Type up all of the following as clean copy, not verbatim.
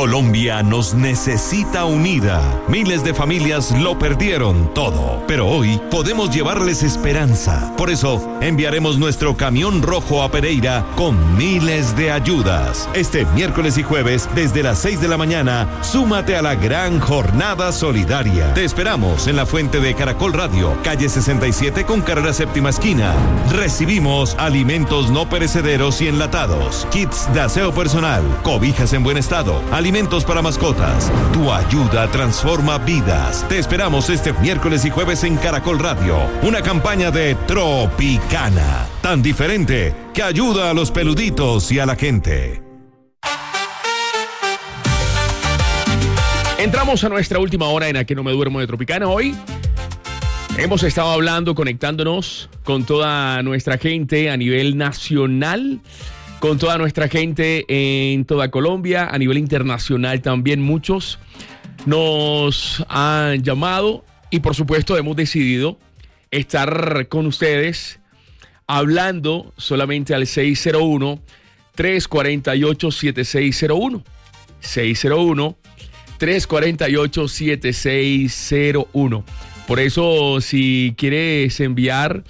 Colombia nos necesita unida. Miles de familias lo perdieron todo, pero hoy podemos llevarles esperanza. Por eso, enviaremos nuestro camión rojo a Pereira con miles de ayudas. Este miércoles y jueves, desde las 6 de la mañana, súmate a la gran jornada solidaria. Te esperamos en la fuente de Caracol Radio, calle 67 con carrera séptima esquina. Recibimos alimentos no perecederos y enlatados, kits de aseo personal, cobijas en buen estado, alimentos para mascotas. Tu ayuda transforma vidas. Te esperamos este miércoles y jueves en Caracol Radio. Una campaña de Tropicana, tan diferente que ayuda a los peluditos y a la gente. Entramos a nuestra última hora en A Que No Me Duermo de Tropicana. Hoy hemos estado hablando, conectándonos con toda nuestra gente a nivel nacional, con toda nuestra gente en toda Colombia, a nivel internacional también. Muchos nos han llamado y por supuesto hemos decidido estar con ustedes hablando solamente al 601-348-7601. 601-348-7601. Por eso, si quieres enviar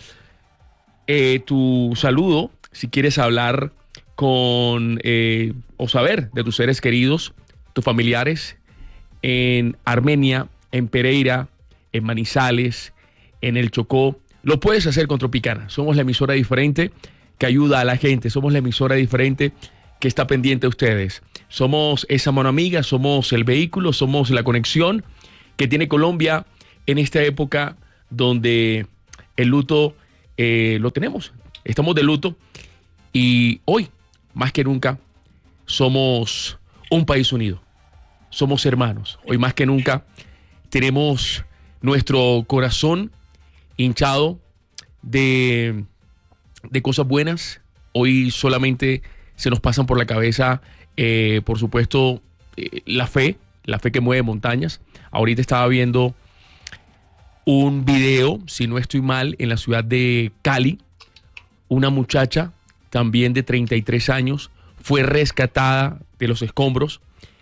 tu saludo, si quieres hablar con o saber de tus seres queridos, tus familiares en Armenia, en Pereira, en Manizales, en el Chocó, lo puedes hacer con Tropicana. Somos la emisora diferente que ayuda a la gente. Somos la emisora diferente que está pendiente de ustedes. Somos esa mano amiga, somos el vehículo, somos la conexión que tiene Colombia en esta época donde el luto lo tenemos. Estamos de luto y hoy, más que nunca, somos un país unido. Somos hermanos. Hoy más que nunca tenemos nuestro corazón hinchado de cosas buenas. Hoy solamente se nos pasan por la cabeza, por supuesto, la fe que mueve montañas. Ahorita estaba viendo un video, si no estoy mal, en la ciudad de Cali. Una muchacha, también de 33 años, fue rescatada de los escombros.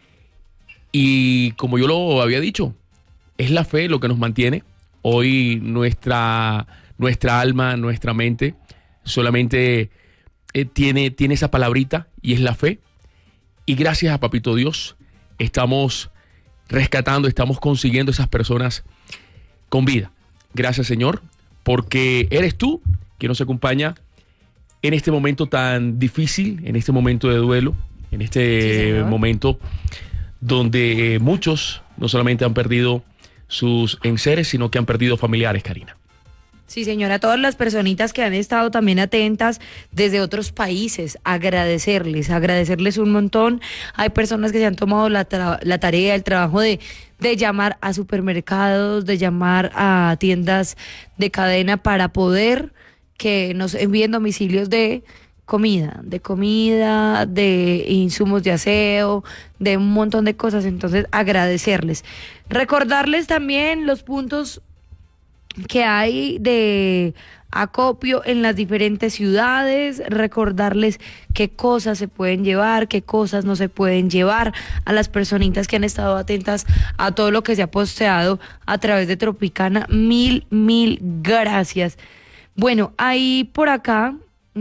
Y como yo lo había dicho, es la fe lo que nos mantiene. Hoy nuestra alma, nuestra mente, solamente tiene esa palabrita y es la fe. Y gracias a Papito Dios estamos rescatando, estamos consiguiendo esas personas con vida. Gracias, Señor, porque eres tú quien nos acompaña en este momento tan difícil, en este momento de duelo, en este momento donde muchos no solamente han perdido sus enseres, sino que han perdido familiares, Karina. Sí, señora, todas las personitas que han estado también atentas desde otros países, agradecerles un montón. Hay personas que se han tomado la tarea, el trabajo de llamar a supermercados, de llamar a tiendas de cadena para poder que nos envíen domicilios de comida, de insumos de aseo, de un montón de cosas. Entonces, agradecerles. Recordarles también los puntos que hay de acopio en las diferentes ciudades, recordarles qué cosas se pueden llevar, qué cosas no se pueden llevar, a las personitas que han estado atentas a todo lo que se ha posteado a través de Tropicana. Mil gracias. Bueno, hay por acá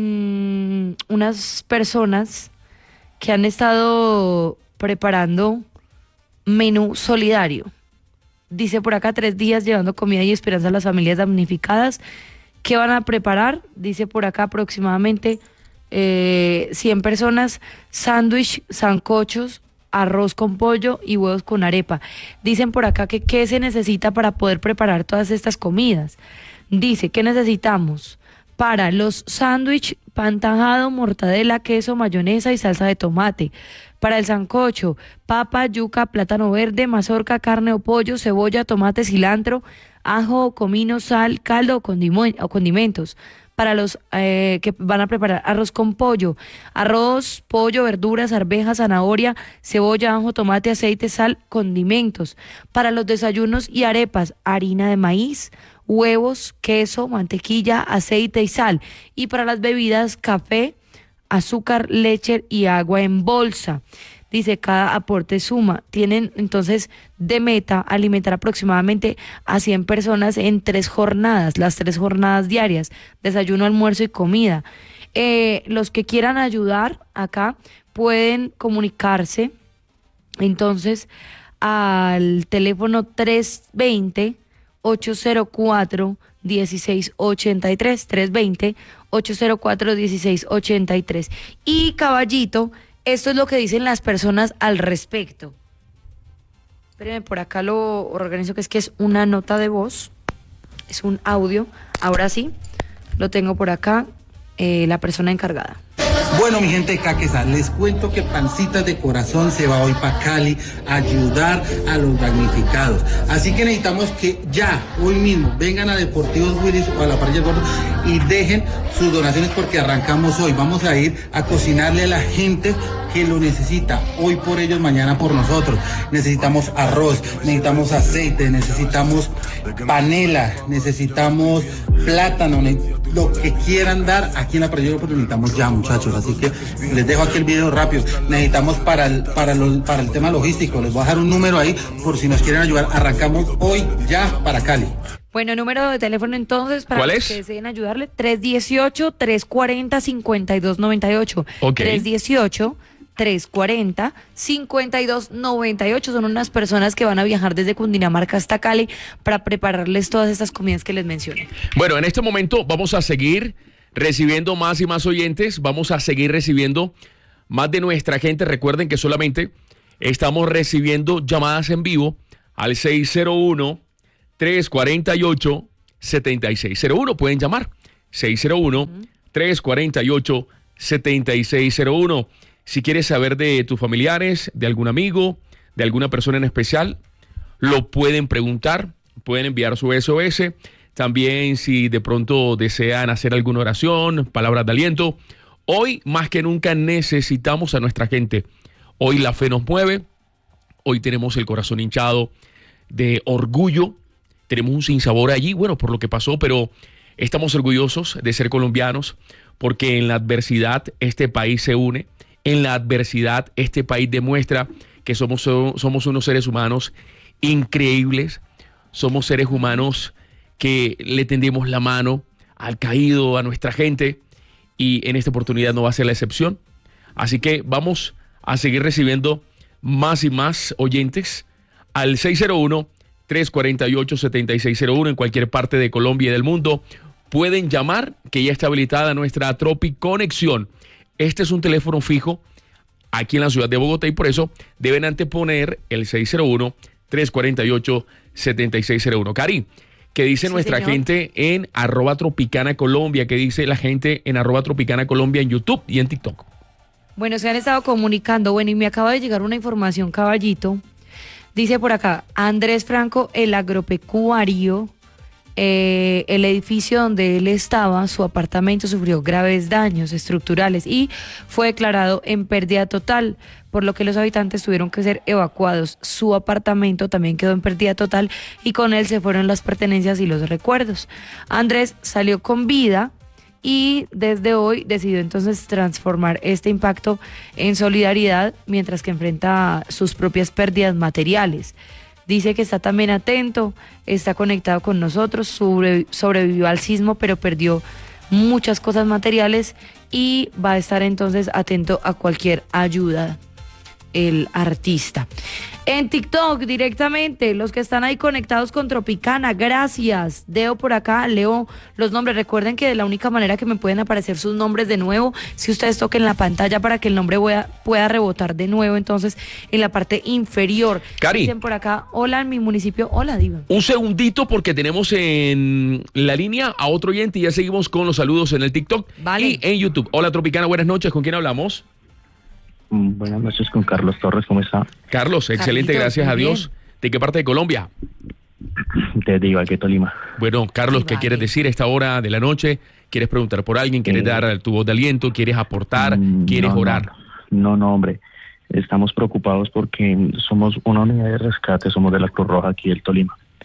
unas personas que han estado preparando menú solidario. Dice por acá 3 días llevando comida y esperanza a las familias damnificadas. ¿Qué van a preparar? Dice por acá aproximadamente 100 personas, sándwich, sancochos, arroz con pollo y huevos con arepa. Dicen por acá que qué se necesita para poder preparar todas estas comidas. Dice que necesitamos para los sándwich, pan tajado, mortadela, queso, mayonesa y salsa de tomate. Para el sancocho, papa, yuca, plátano verde, mazorca, carne o pollo, cebolla, tomate, cilantro, ajo, comino, sal, caldo o condimentos. Para los que van a preparar arroz con pollo, arroz, pollo, verduras, arvejas, zanahoria, cebolla, ajo, tomate, aceite, sal, condimentos. Para los desayunos y arepas, harina de maíz, huevos, queso, mantequilla, aceite y sal. Y para las bebidas, café, azúcar, leche y agua en bolsa. Dice, cada aporte suma. Tienen entonces de meta alimentar aproximadamente a 100 personas en 3 jornadas, las 3 jornadas diarias, desayuno, almuerzo y comida. Los que quieran ayudar acá pueden comunicarse entonces al teléfono 320-804-1683, 320-804-1683. Y Caballito, esto es lo que dicen las personas al respecto. Espérenme, por acá lo organizo, que es una nota de voz, es un audio. Ahora sí, lo tengo por acá, la persona encargada. Bueno, mi gente de Caquesa, les cuento que Pancitas de Corazón se va hoy para Cali a ayudar a los damnificados. Así que necesitamos que ya, hoy mismo, vengan a Deportivos Willis o a la Parrilla del Gordo y dejen sus donaciones porque arrancamos hoy. Vamos a ir a cocinarle a la gente que lo necesita, hoy por ellos, mañana por nosotros. Necesitamos arroz, necesitamos aceite, necesitamos panela, necesitamos plátano, lo que quieran dar aquí en la Parrilla del Gordo necesitamos ya, muchachos. Así que les dejo aquí el video rápido. Necesitamos para el tema logístico, les voy a dejar un número ahí por si nos quieren ayudar. Arrancamos hoy ya para Cali. Bueno, número de teléfono entonces para ¿Cuál los es? que deseen ayudarle, 318-340-5298. Okay. 318-340-5298. Son unas personas que van a viajar desde Cundinamarca hasta Cali para prepararles todas estas comidas que les mencioné. Bueno, en este momento vamos a seguir recibiendo más y más oyentes, vamos a seguir recibiendo más de nuestra gente. Recuerden que solamente estamos recibiendo llamadas en vivo al 601-348-7601. Pueden llamar 601-348-7601. Si quieres saber de tus familiares, de algún amigo, de alguna persona en especial, lo pueden preguntar, pueden enviar su SOS. También si de pronto desean hacer alguna oración, palabras de aliento. Hoy más que nunca necesitamos a nuestra gente. Hoy la fe nos mueve. Hoy tenemos el corazón hinchado de orgullo. Tenemos un sinsabor allí, bueno, por lo que pasó, pero estamos orgullosos de ser colombianos porque en la adversidad este país se une. En la adversidad este país demuestra que somos unos seres humanos increíbles. Somos seres humanos que le tendemos la mano al caído, a nuestra gente, y en esta oportunidad no va a ser la excepción. Así que vamos a seguir recibiendo más y más oyentes al 601-348-7601 en cualquier parte de Colombia y del mundo. Pueden llamar, que ya está habilitada nuestra Tropiconexión. Este es un teléfono fijo aquí en la ciudad de Bogotá y por eso deben anteponer el 601-348-7601. Cari, ¿qué dice nuestra gente en @Tropicana Colombia? ¿Qué dice la gente en @Tropicana Colombia en YouTube y en TikTok? Bueno, se han estado comunicando. Bueno, y me acaba de llegar una información, Caballito. Dice por acá, Andrés Franco, el agropecuario, el edificio donde él estaba, su apartamento sufrió graves daños estructurales y fue declarado en pérdida total, por lo que los habitantes tuvieron que ser evacuados. Su apartamento también quedó en pérdida total y con él se fueron las pertenencias y los recuerdos. Andrés salió con vida y desde hoy decidió entonces transformar este impacto en solidaridad mientras que enfrenta sus propias pérdidas materiales. Dice que está también atento, está conectado con nosotros, sobrevivió al sismo, pero perdió muchas cosas materiales y va a estar entonces atento a cualquier ayuda, el artista. En TikTok directamente, los que están ahí conectados con Tropicana, gracias. Leo por acá, leo los nombres. Recuerden que de la única manera que me pueden aparecer sus nombres de nuevo, si ustedes toquen la pantalla para que el nombre pueda rebotar de nuevo, entonces en la parte inferior. Cari. Dicen por acá, hola en mi municipio, hola Diva. Un segundito porque tenemos en la línea a otro oyente y ya seguimos con los saludos en el TikTok y en YouTube. Hola Tropicana, buenas noches, ¿con quién hablamos? Buenas noches, con Carlos Torres, ¿cómo está? Carlos, excelente, Carlitos, gracias a Dios. ¿De qué parte de Colombia? Desde Ibagué, Tolima. Bueno, Carlos, ¿qué quieres decir a esta hora de la noche? ¿Quieres preguntar por alguien? ¿Quieres dar tu voz de aliento? ¿Quieres aportar? ¿Quieres orar? No, hombre. Estamos preocupados porque somos una unidad de rescate, somos de la Cruz Roja aquí del Tolima.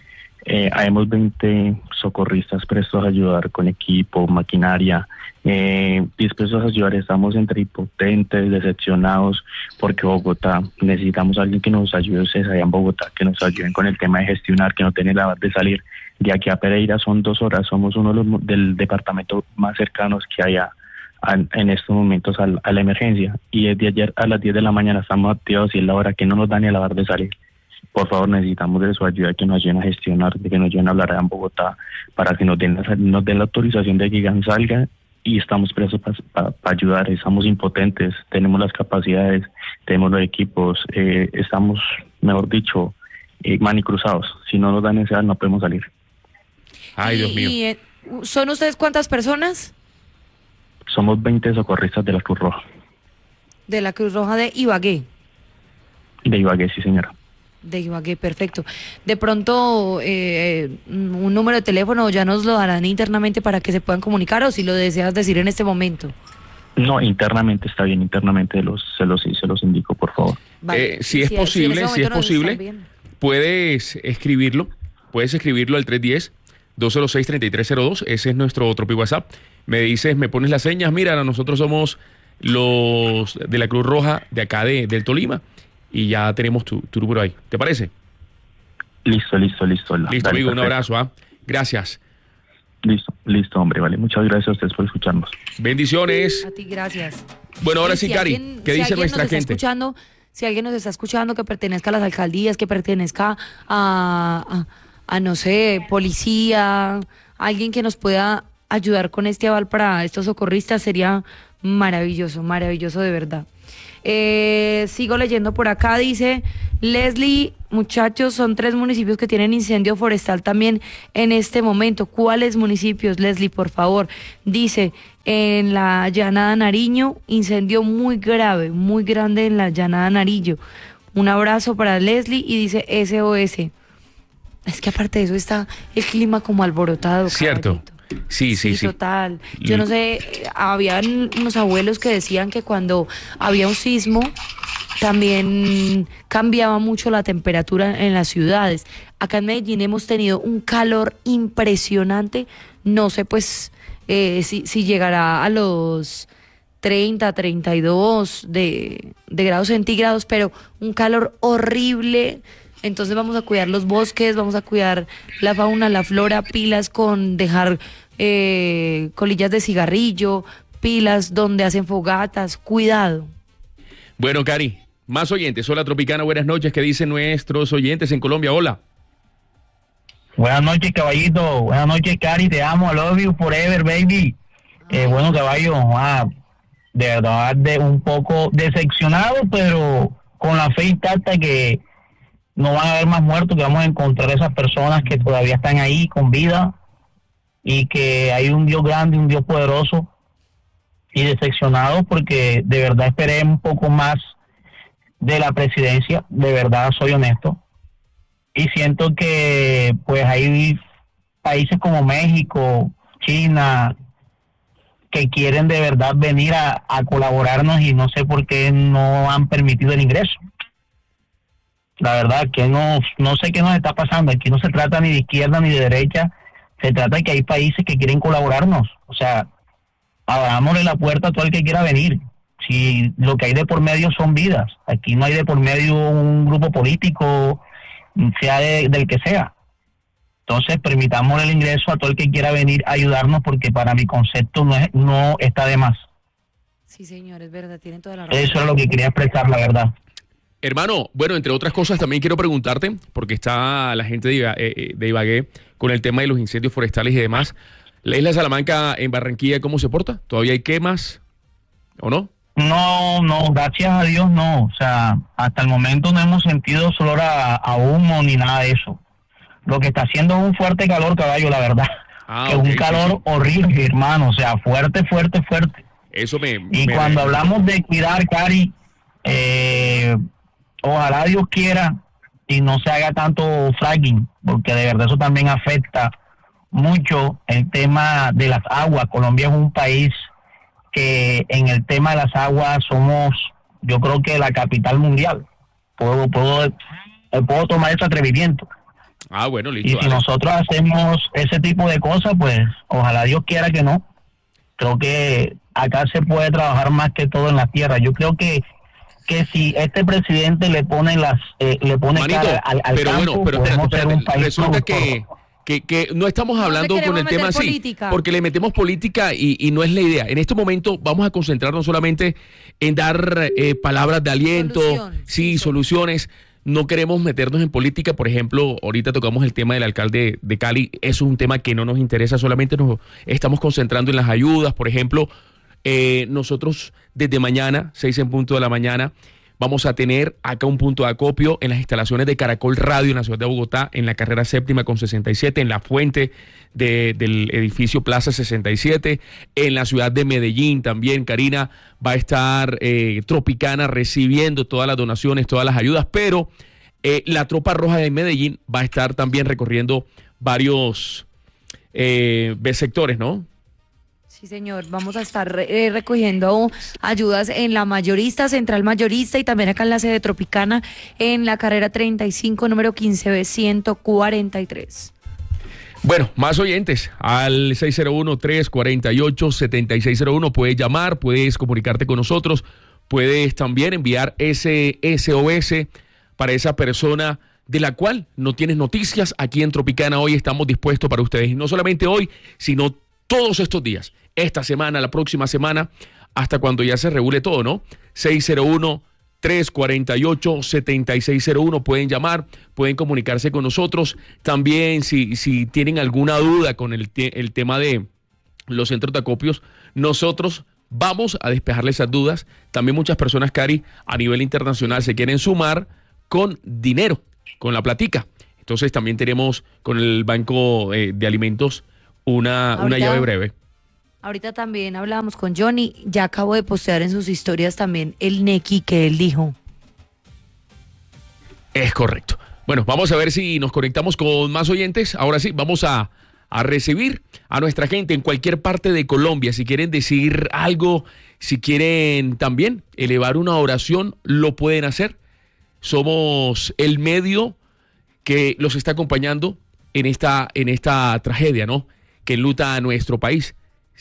Habemos 20 socorristas prestos a ayudar con equipo, maquinaria, dispuestos a ayudar. Estamos entre impotentes, decepcionados, porque Bogotá, necesitamos a alguien que nos ayude, ustedes allá en Bogotá, que nos ayuden con el tema de gestionar, que no tiene la de salir. De aquí a Pereira son 2 horas, somos uno de los del departamento más cercanos que hay en estos momentos a la emergencia, y desde ayer a las 10 de la mañana estamos activados y es la hora que no nos da ni a la hora de salir. Por favor, necesitamos de su ayuda, que nos ayuden a gestionar, de que nos ayuden a hablar en Bogotá, para que nos den la autorización de que GAN salga, y estamos presos para ayudar. Estamos impotentes, tenemos las capacidades, tenemos los equipos, estamos, mejor dicho, manicruzados. Si no nos dan esa, no podemos salir. Ay, Dios mío. ¿Y son ustedes cuántas personas? Somos 20 socorristas de la Cruz Roja. De la Cruz Roja de Ibagué. De Ibagué, sí, señora. De Ibagué, perfecto. De pronto, un número de teléfono ya nos lo darán internamente para que se puedan comunicar, o si lo deseas decir en este momento. No, internamente está bien, internamente se los indico, por favor. Vale. Si es posible, puedes escribirlo al 310-206-3302, ese es nuestro otro WhatsApp. Me dices, me pones las señas, mira, nosotros somos los de la Cruz Roja de acá del Tolima, y ya tenemos tu número ahí. ¿Te parece? Listo. Listo, Dale, amigo, perfecto. un abrazo, Gracias. Listo, hombre, vale. Muchas gracias a ustedes por escucharnos. Bendiciones. A ti, gracias. Bueno, ahora Si sí, Cari, alguien- ¿qué si dice alguien nuestra nos está gente? Si alguien nos está escuchando que pertenezca a las alcaldías, que pertenezca a no sé, policía, alguien que nos pueda ayudar con este aval para estos socorristas, sería maravilloso de verdad. Sigo leyendo por acá, dice Leslie, muchachos, son 3 municipios que tienen incendio forestal también en este momento. ¿Cuáles municipios, Leslie, por favor? Dice, en la Llanada Nariño, incendio muy grave, muy grande en la Llanada Nariño. Un abrazo para Leslie, y dice SOS. Es que aparte de eso está el clima como alborotado. Cierto. Caballito. Sí. Total. Yo no sé, habían unos abuelos que decían que cuando había un sismo también cambiaba mucho la temperatura en las ciudades. Acá en Medellín hemos tenido un calor impresionante. No sé pues si llegará a los 30, 32 de grados centígrados, pero un calor horrible. Entonces vamos a cuidar los bosques, vamos a cuidar la fauna, la flora, pilas con dejar colillas de cigarrillo, pilas donde hacen fogatas, cuidado. Bueno, Cari, más oyentes. Hola, Tropicana, buenas noches. ¿Qué dicen nuestros oyentes en Colombia? Hola. Buenas noches, caballito. Buenas noches, Cari. Te amo. I love you forever, baby. Bueno, caballo, de verdad, un poco decepcionado, pero con la fe intacta que no van a haber más muertos, que vamos a encontrar a esas personas que todavía están ahí con vida, y que hay un Dios grande, un Dios poderoso, y decepcionado porque de verdad esperé un poco más de la presidencia. De verdad, soy honesto, y siento que pues hay países como México, China, que quieren de verdad venir a colaborarnos, y no sé por qué no han permitido el ingreso. La verdad que no sé qué nos está pasando. Aquí no se trata ni de izquierda ni de derecha, se trata de que hay países que quieren colaborarnos. O sea, abrámosle la puerta a todo el que quiera venir. Si lo que hay de por medio son vidas, aquí no hay de por medio un grupo político, sea del que sea. Entonces permitamos el ingreso a todo el que quiera venir a ayudarnos, porque para mi concepto no está de más. Sí, señor, es verdad, tienen toda la razón. Eso es lo que quería expresar, la verdad. Hermano, bueno, entre otras cosas también quiero preguntarte, porque está la gente de Ibagué con el tema de los incendios forestales y demás. ¿La isla de Salamanca en Barranquilla cómo se porta? ¿Todavía hay quemas o no? No, gracias a Dios no. O sea, hasta el momento no hemos sentido olor a humo ni nada de eso. Lo que está haciendo es un fuerte calor, caballo, la verdad. Que ok, es un calor horrible, hermano. O sea, fuerte. Eso Y cuando hablamos de cuidar, Cari, ojalá Dios quiera y no se haga tanto fracking, porque de verdad eso también afecta mucho el tema de las aguas. Colombia es un país que en el tema de las aguas somos, yo creo que la capital mundial. Puedo tomar ese atrevimiento. Bueno, listo. Y si nosotros hacemos ese tipo de cosas, pues ojalá Dios quiera que no. Creo que acá se puede trabajar más que todo en la tierra. Yo creo que si este presidente le pone Manito, cara al pero campo, pero podemos ser un país resulta productor. que no estamos hablando le con el queremos tema meter así, política. porque le metemos política y no es la idea. En este momento vamos a concentrarnos solamente en dar palabras de aliento, soluciones. No queremos meternos en política. Por ejemplo, ahorita tocamos el tema del alcalde de Cali. Eso es un tema que no nos interesa, solamente nos estamos concentrando en las ayudas. Por ejemplo, nosotros desde mañana, 6 en punto de la mañana, vamos a tener acá un punto de acopio en las instalaciones de Caracol Radio en la ciudad de Bogotá, en la carrera séptima con 67, en la fuente del edificio Plaza 67, en la ciudad de Medellín también. Karina, va a estar Tropicana recibiendo todas las donaciones, todas las ayudas, pero la Tropa Roja de Medellín va a estar también recorriendo varios sectores, ¿no? Sí, señor. Vamos a estar recogiendo ayudas en la mayorista, central mayorista, y también acá en la sede Tropicana, en la carrera 35, número 15B143. Bueno, más oyentes al 601-348-7601. Puedes llamar, puedes comunicarte con nosotros, puedes también enviar ese SOS para esa persona de la cual no tienes noticias. Aquí en Tropicana hoy estamos dispuestos para ustedes, y no solamente hoy, sino todos estos días, esta semana, la próxima semana, hasta cuando ya se regule todo, ¿no? 601-348-7601, pueden llamar, pueden comunicarse con nosotros. También si tienen alguna duda con el tema de los centros de acopios, nosotros vamos a despejarle esas dudas. También muchas personas, Cari, a nivel internacional se quieren sumar con dinero, con la platica. Entonces también tenemos con el Banco de Alimentos una llave breve. Ahorita también hablábamos con Johnny, ya acabo de postear en sus historias también el Nequi que él dijo. Es correcto. Bueno, vamos a ver si nos conectamos con más oyentes. Ahora sí, vamos a recibir a nuestra gente en cualquier parte de Colombia. Si quieren decir algo, si quieren también elevar una oración, lo pueden hacer. Somos el medio que los está acompañando en esta tragedia, ¿no?, que enluta a nuestro país.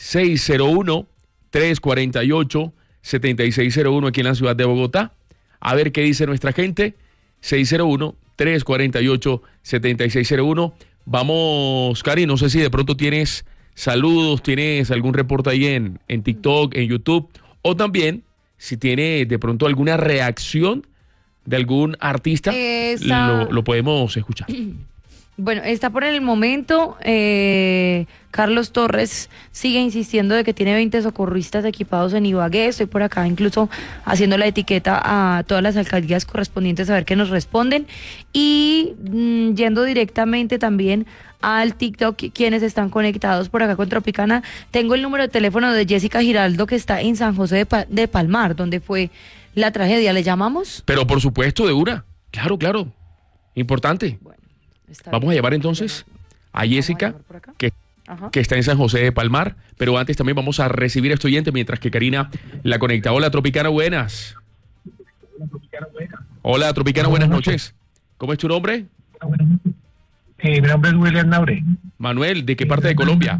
601-348-7601 aquí en la ciudad de Bogotá. A ver qué dice nuestra gente. 601-348-7601. Vamos, Cari, no sé si de pronto tienes saludos, tienes algún reporte ahí en TikTok, en YouTube, o también si tiene de pronto alguna reacción de algún artista, lo podemos escuchar. Bueno, está por el momento, Carlos Torres sigue insistiendo de que tiene 20 socorristas equipados en Ibagué. Estoy por acá incluso haciendo la etiqueta a todas las alcaldías correspondientes a ver qué nos responden. Y yendo directamente también al TikTok, quienes están conectados por acá con Tropicana, tengo el número de teléfono de Jessica Giraldo, que está en San José de Palmar, donde fue la tragedia. ¿Le llamamos? Pero por supuesto, de una. Claro, importante. Bueno. Vamos a llevar entonces a Jessica, que está en San José de Palmar, pero antes también vamos a recibir a este oyente mientras que Karina la conecta. Hola, Tropicana, buenas. Hola, Tropicana, buenas noches. ¿Cómo es tu nombre? Mi nombre es William Naure. Manuel, ¿de qué parte de Colombia?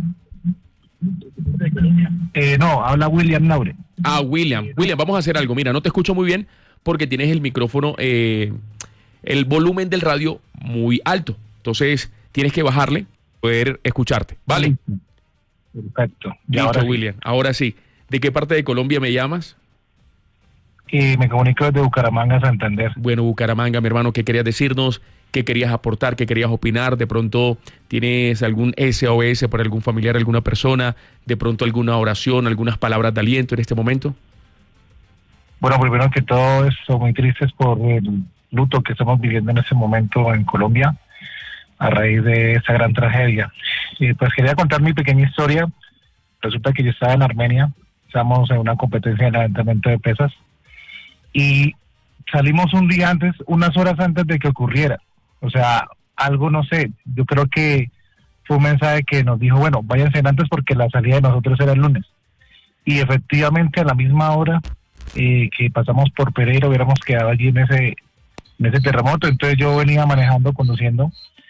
No, habla William Naure. Ah, William, vamos a hacer algo. Mira, no te escucho muy bien porque tienes el micrófono, el volumen del radio muy alto. Entonces, tienes que bajarle, poder escucharte. ¿Vale? Perfecto. Listo, William. Ahora sí. ¿De qué parte de Colombia me llamas? Me comunico desde Bucaramanga, Santander. Bueno, Bucaramanga, mi hermano, ¿qué querías decirnos? ¿Qué querías aportar? ¿Qué querías opinar? De pronto, ¿tienes algún SOS para algún familiar, alguna persona? ¿De pronto alguna oración, algunas palabras de aliento en este momento? Bueno, primero que todo, estoy muy tristes por el luto que estamos viviendo en ese momento en Colombia a raíz de esa gran tragedia. Pues quería contar mi pequeña historia. Resulta que yo estaba en Armenia, estamos en una competencia de levantamiento de pesas y salimos un día antes, unas horas antes de que ocurriera. O sea, algo, no sé, yo creo que fue un mensaje que nos dijo, bueno, váyanse antes porque la salida de nosotros era el lunes. Y efectivamente a la misma hora que pasamos por Pereira hubiéramos quedado allí en ese terremoto. Entonces yo venía manejando, conduciendo,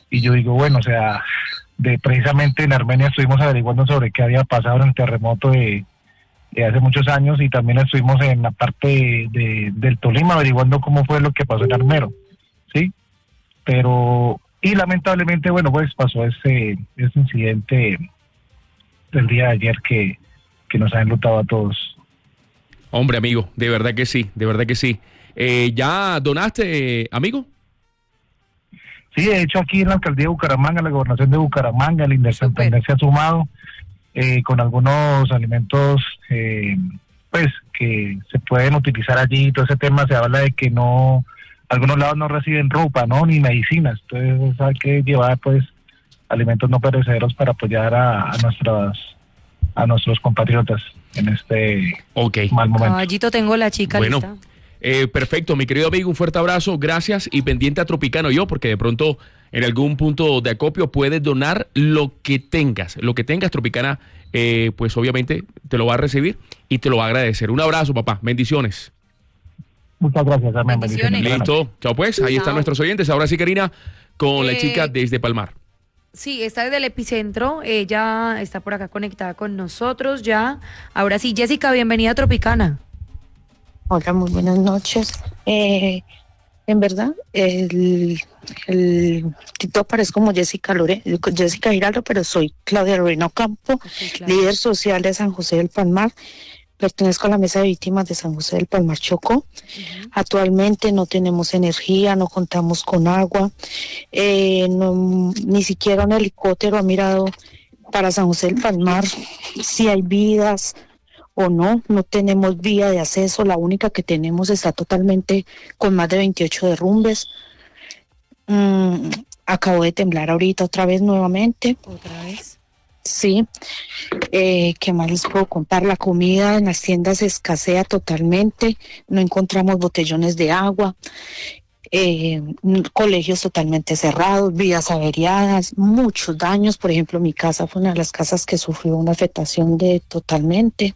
Y yo digo, bueno, o sea, precisamente en Armenia estuvimos averiguando sobre qué había pasado en el terremoto de hace muchos años, y también estuvimos en la parte del Tolima averiguando cómo fue lo que pasó en Armero, ¿sí? Pero, y lamentablemente, bueno, pues pasó ese incidente del día de ayer que nos ha enlutado a todos. Hombre, amigo, de verdad que sí, de verdad que sí. ¿Ya donaste, amigo? Sí, de hecho aquí en la alcaldía de Bucaramanga, la gobernación de Bucaramanga, la Interintendencia se ha sumado con algunos alimentos pues que se pueden utilizar allí. Todo ese tema, se habla de que no, algunos lados no reciben ropa, no, ni medicinas. Entonces hay que llevar pues alimentos no perecederos para apoyar a nuestros compatriotas en este mal momento. Caballito, tengo la chica lista. Perfecto, mi querido amigo, un fuerte abrazo, gracias, y pendiente a Tropicana yo, porque de pronto en algún punto de acopio puedes donar lo que tengas, Tropicana, pues obviamente te lo va a recibir y te lo va a agradecer. Un abrazo, papá, bendiciones. Muchas gracias, amén. Bendiciones. Listo, chao pues, ahí están nuestros oyentes. Ahora sí, Karina, con la chica desde Palmar. Sí, está desde el epicentro, ella está por acá conectada con nosotros ya. Ahora sí, Jessica, bienvenida a Tropicana. Hola, muy buenas noches. En verdad, el título aparece como Jessica Giraldo, pero soy Claudia Lorena Ocampo, líder social de San José del Palmar. Pertenezco a la mesa de víctimas de San José del Palmar, Chocó. Actualmente no tenemos energía, no contamos con agua, ni siquiera un helicóptero ha mirado para San José del Palmar si hay vidas o no tenemos vía de acceso. La única que tenemos está totalmente con más de 28 derrumbes. Acabo de temblar ahorita otra vez nuevamente. ¿Otra vez? Sí. ¿Qué más les puedo contar? La comida en las tiendas escasea totalmente, no encontramos botellones de agua, colegios totalmente cerrados, vías averiadas, muchos daños. Por ejemplo, mi casa fue una de las casas que sufrió una afectación totalmente.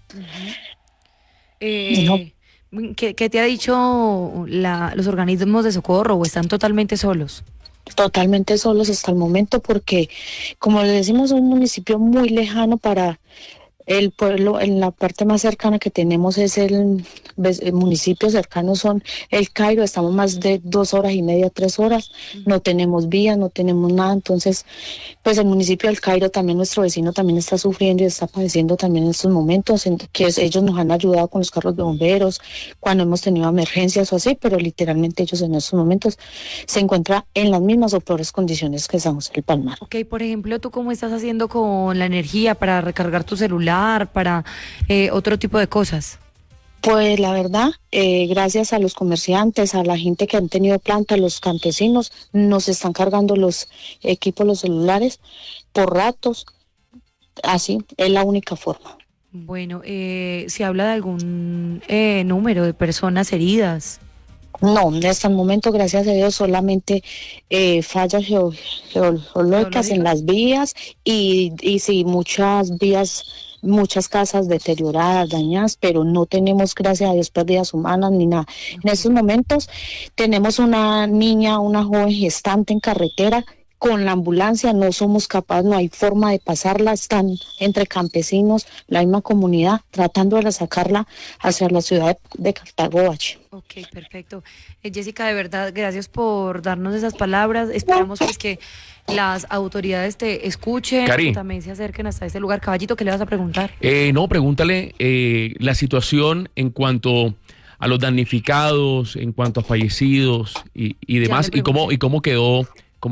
¿Qué te ha dicho los organismos de socorro, o están totalmente solos? Totalmente solos hasta el momento, porque como le decimos, es un municipio muy lejano para el pueblo. En la parte más cercana que tenemos es el municipio cercano son el Cairo. Estamos más de 2 horas y media, 3 horas, no tenemos vía, no tenemos nada. Entonces pues el municipio del Cairo, también nuestro vecino, también está sufriendo y está padeciendo también en estos momentos, que ellos nos han ayudado con los carros de bomberos cuando hemos tenido emergencias o así, pero literalmente ellos en estos momentos se encuentran en las mismas o peores condiciones que San José del Palmar. Ok, por ejemplo, ¿tú cómo estás haciendo con la energía para recargar tu celular, para otro tipo de cosas? Pues la verdad, gracias a los comerciantes, a la gente que han tenido planta, los campesinos, nos están cargando los equipos, los celulares, por ratos. Así es la única forma. Bueno, ¿se habla de algún número de personas heridas? No, hasta el momento, gracias a Dios, solamente fallas geológicas en las vías y sí, muchas vías, muchas casas deterioradas, dañadas, pero no tenemos, gracias a Dios, pérdidas humanas ni nada. En estos momentos tenemos una niña, una joven gestante en carretera con la ambulancia, no somos capaces, no hay forma de pasarla, están entre campesinos, la misma comunidad, tratando de sacarla hacia la ciudad de Cartagoche. Ok, perfecto. Jessica, de verdad, gracias por darnos esas palabras. Esperamos pues que las autoridades te escuchen, Cari, también se acerquen hasta ese lugar. Caballito, ¿qué le vas a preguntar? No, pregúntale la situación en cuanto a los damnificados, en cuanto a fallecidos y demás, y cómo quedó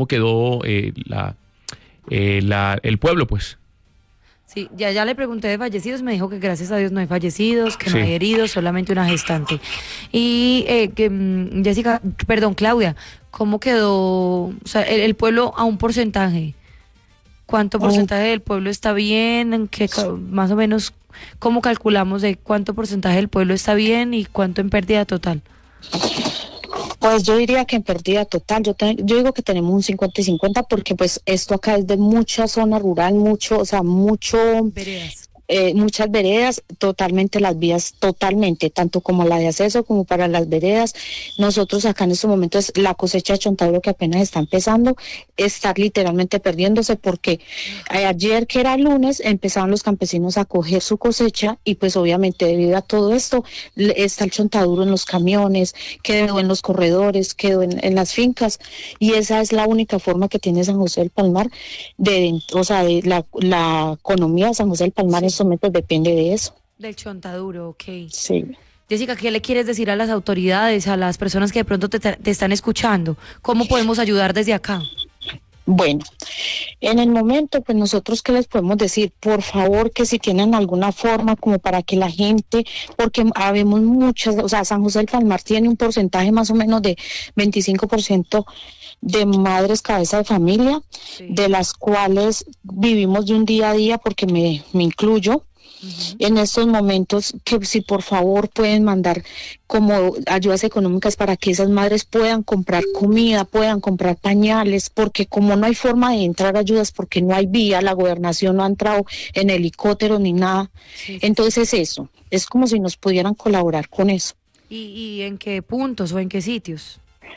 el pueblo, pues. Sí, ya le pregunté de fallecidos, me dijo que gracias a Dios no hay fallecidos, que no hay heridos, solamente una gestante. Y Claudia, ¿cómo quedó, o sea, el pueblo a un porcentaje? ¿Cuánto porcentaje del pueblo está bien? Más o menos, ¿cómo calculamos de cuánto porcentaje del pueblo está bien y cuánto en pérdida total? Pues yo diría que en pérdida total, yo digo que tenemos un 50 y 50, porque pues esto acá es de mucha zona rural, mucho. Veredas. muchas veredas, totalmente las vías, totalmente, tanto como la de acceso como para las veredas. Nosotros acá en estos momentos, la cosecha de chontaduro que apenas está empezando, está literalmente perdiéndose porque ayer, que era lunes, empezaban los campesinos a coger su cosecha y pues obviamente debido a todo esto está el chontaduro en los camiones, quedó en los corredores, quedó en las fincas, y esa es la única forma que tiene San José del Palmar de la economía de San José del Palmar en estos momentos depende de eso. Del chontaduro, ok. Sí. Jessica, ¿qué le quieres decir a las autoridades, a las personas que de pronto te están escuchando? ¿Cómo podemos ayudar desde acá? Bueno, en el momento, pues nosotros qué les podemos decir, por favor, que si tienen alguna forma como para que la gente, porque habemos muchas, o sea, San José del Palmar tiene un porcentaje más o menos de 25% de madres cabeza de familia, sí, de las cuales vivimos de un día a día, porque me incluyo. En estos momentos, que si por favor pueden mandar como ayudas económicas para que esas madres puedan comprar comida, puedan comprar pañales, porque como no hay forma de entrar ayudas, porque no hay vía, la gobernación no ha entrado en helicóptero ni nada, sí. Entonces eso, es como si nos pudieran colaborar con eso. ¿Y en qué puntos o en qué sitios?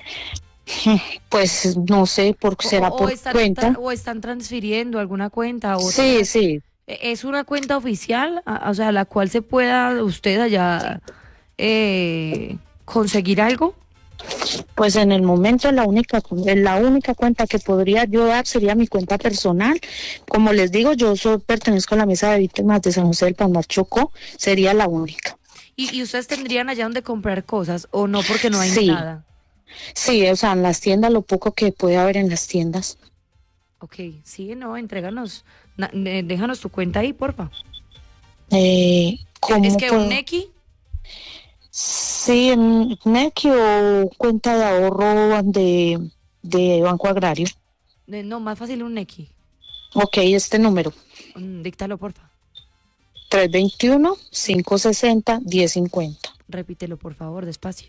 Pues no sé, será por cuenta. ¿O están transfiriendo alguna cuenta? Sí, sí. ¿Es una cuenta oficial, o sea, la cual se pueda usted allá conseguir algo? Pues en el momento la única cuenta que podría yo dar sería mi cuenta personal. Como les digo, yo pertenezco a la mesa de víctimas de San José del Palmar Chocó, sería la única. ¿Y ustedes tendrían allá donde comprar cosas o no, porque no hay nada? Sí, o sea, en las tiendas, lo poco que puede haber en las tiendas. Ok, sí, no, entréganos, déjanos tu cuenta ahí, porfa. ¿Es que un Nequi? Sí, un Nequi o cuenta de ahorro de Banco Agrario. No, más fácil un Nequi. Ok, este número. Díctalo, porfa. 321-560-1050. Repítelo, por favor, despacio.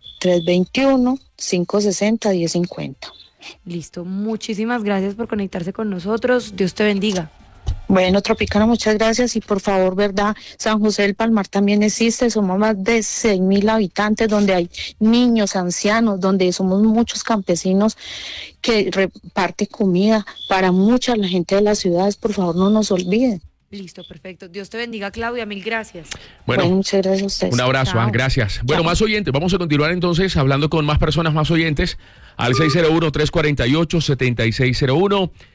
321-560-1050. Listo, muchísimas gracias por conectarse con nosotros, Dios te bendiga. Bueno, Tropicana, muchas gracias y por favor, ¿verdad? San José del Palmar también existe, somos más de 6,000 habitantes, donde hay niños, ancianos, donde somos muchos campesinos que reparten comida para mucha la gente de las ciudades, por favor no nos olviden. Listo, perfecto. Dios te bendiga, Claudia, mil gracias. Bueno, muchas gracias a ustedes. Un abrazo, gracias. Bueno, más oyentes, vamos a continuar entonces hablando con más personas, más oyentes, al 601-348-7601.